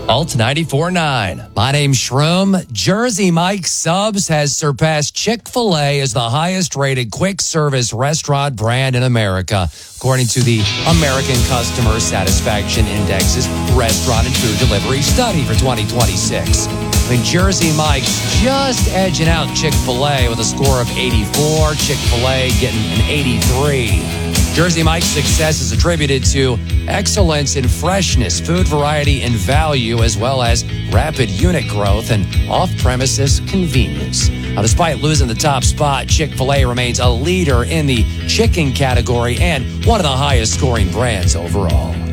Alt 94.9. My name's Shroom. Jersey Mike's Subs has surpassed Chick-fil-A as the highest-rated quick-service restaurant brand in America, according to the American Customer Satisfaction Index's Restaurant and Food Delivery Study for 2026. Jersey Mike's just edging out Chick-fil-A with a score of 84. Chick-fil-A getting an 83. Jersey Mike's success is attributed to excellence in freshness, food variety, and value, as well as rapid unit growth and off-premises convenience. Now, despite losing the top spot, Chick-fil-A remains a leader in the chicken category and one of the highest-scoring brands overall.